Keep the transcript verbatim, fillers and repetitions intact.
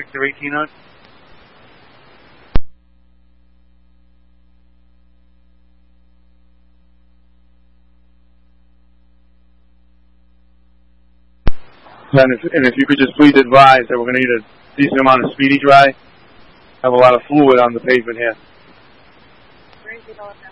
Victor eighteen on. And if, and if you could just please advise that we're going to need a decent amount of speedy dry. Have a lot of fluid on the pavement here. Where is it all now?